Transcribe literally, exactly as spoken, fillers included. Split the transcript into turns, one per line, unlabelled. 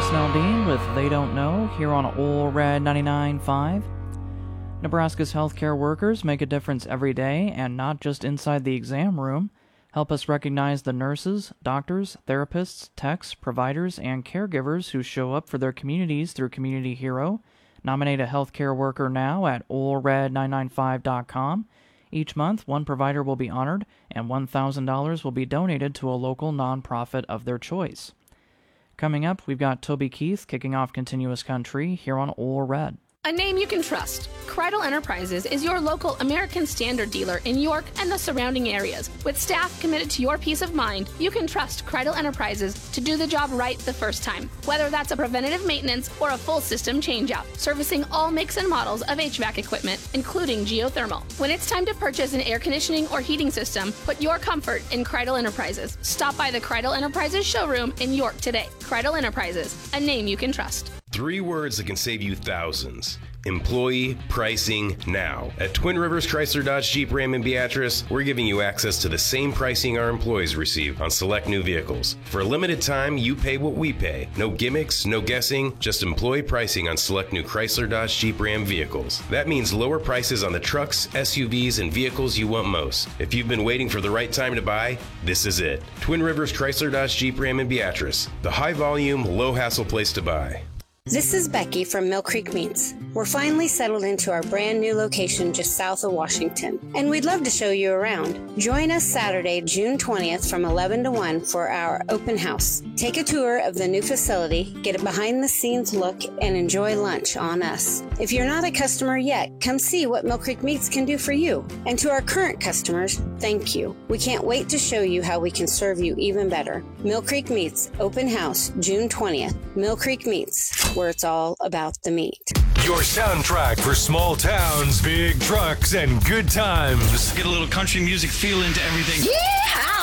Snowdine with They Don't Know here on Ole Red ninety-nine point five. Nebraska's healthcare workers make a difference every day and not just inside the exam room. Help us recognize the nurses, doctors, therapists, techs, providers, and caregivers who show up for their communities through Community Hero. Nominate a healthcare worker now at ole red nine nine five dot com. Each month, one provider will be honored, and one thousand dollars will be donated to a local nonprofit of their choice. Coming up, we've got Toby Keith kicking off Continuous Country here on Ole Red.
A name you can trust. Kreidel Enterprises is your local American Standard dealer in York and the surrounding areas. With staff committed to your peace of mind, you can trust Kreidel Enterprises to do the job right the first time. Whether that's a preventative maintenance or a full system changeout, servicing all makes and models of H V A C equipment, including geothermal. When it's time to purchase an air conditioning or heating system, put your comfort in Kreidel Enterprises. Stop by the Kreidel Enterprises showroom in York today. Kreidel Enterprises, a name you can trust.
Three words that can save you thousands. Employee pricing now. At Twin Rivers Chrysler Dodge Jeep Ram and Beatrice, we're giving you access to the same pricing our employees receive on select new vehicles. For a limited time, you pay what we pay. No gimmicks, no guessing, just employee pricing on select new Chrysler Dodge Jeep Ram vehicles. That means lower prices on the trucks, S U Vs, and vehicles you want most. If you've been waiting for the right time to buy, this is it. Twin Rivers Chrysler Dodge Jeep Ram and Beatrice, the high volume, low hassle place to buy.
This is Becky from Mill Creek Meats. We're finally settled into our brand new location just south of Washington, and we'd love to show you around. Join us Saturday, June twentieth from eleven to one for our open house. Take a tour of the new facility, get a behind-the-scenes look, and enjoy lunch on us. If you're not a customer yet, come see what Mill Creek Meats can do for you. And to our current customers, thank you. We can't wait to show you how we can serve you even better. Mill Creek Meats, open house, June twentieth. Mill Creek Meats, where it's all about the meat.
Your soundtrack for small towns, big trucks, and good times.
Get a little country music feel into everything.
Yeehaw!